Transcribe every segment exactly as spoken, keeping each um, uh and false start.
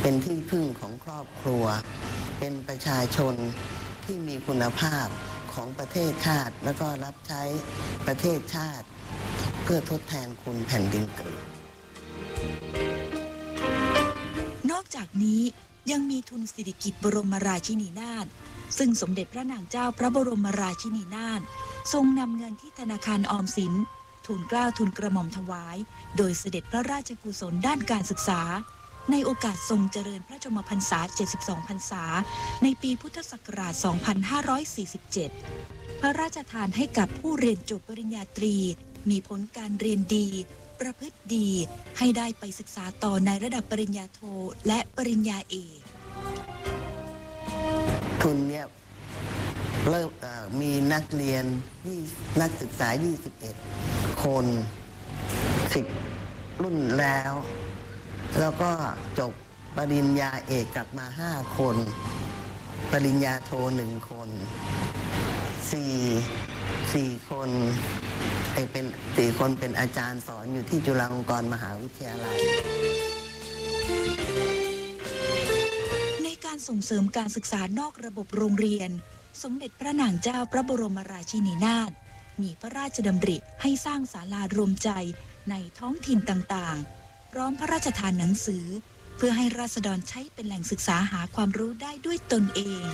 เป็นที่พึ่งของครอบครัวเป็นประชาชนที่มีคุณภาพของประเทศชาติแล้วก็รับใช้ประเทศชาติเพื่อทดแทนคุณแผ่นดินเกิดนอกจากนี้ยังมีทุนสิริกิติ์บรมราชินีนาถซึ่งสมเด็จพระนางเจ้าพระบรมราชินีนาถทรงนำเงินที่ธนาคารออมสินทุนเกล้าทุนกระหม่อมถวายโดยเสด็จพระราชกุศลด้านการศึกษาในโอกาสทรงเจริญพระชนมพรรษาเจ็ดสิบสองพรรษาในปีพุทธศักราชสองพันห้าร้อยสี่สิบเจ็ดพระราชทานให้กับผู้เรียนจบปริญญาตรีมีผลการเรียนดีประพฤติดีให้ได้ไปศึกษาต่อในระดับปริญญาโทและปริญญาเอกทุนเนี่ยเริ่มมีนักเรียนนักศึกษายี่สิบเอ็ดคนสิบรุ่นแล้วแล้วก็จบปริญญาเอกกลับมาห้าคนปริญญาโทหนึ่งคนสี่สี่คนไอเป็นสี่คนเป็นอาจารย์สอนอยู่ที่จุฬาลงกรณ์มหาวิทยาลัยในการส่งเสริมการศึกษานอกระบบโรงเรียนสมเด็จพระนางเจ้าพระบรมราชินีนาถมีพระราชดำริให้สร้างศาลารวมใจในท้องถิ่นต่างๆพร้อมพระราชทานหนังสือเพื่อให้ราษฎรใช้เป็นแหล่งศึกษาหาความรู้ได้ด้วยตนเอง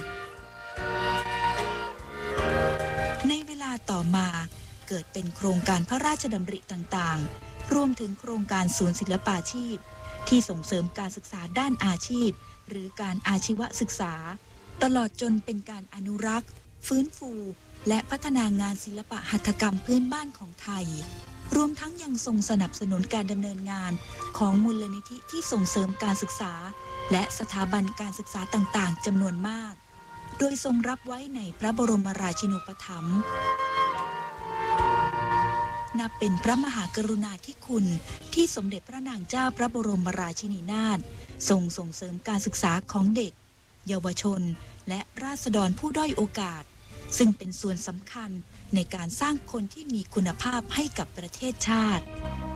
ในเวลาต่อมาเกิดเป็นโครงการพระราชดำริต่างๆรวมถึงโครงการศูนย์ศิลปาชีพที่ส่งเสริมการศึกษาด้านอาชีพหรือการอาชีวศึกษาตลอดจนเป็นการอนุรักษ์ฟื้นฟูและพัฒนางานศิลปะหัตถกรรมพื้นบ้านของไทยรวมทั้งยังทรงสนับสนุนการดำเนินงานของมูลนิธิที่ส่งเสริมการศึกษาและสถาบันการศึกษาต่างๆจำนวนมากโดยทรงรับไว้ในพระบรมราชินูปถัมภ์นับเป็นพระมหากรุณาธิคุณที่สมเด็จพระนางเจ้าพระบรมราชินีนาถทรงส่งเสริมการศึกษาของเด็กเยาวชนและราษฎรผู้ด้อยโอกาสซึ่งเป็นส่วนสำคัญในการสร้างคนที่มีคุณภาพให้กับประเทศชาติ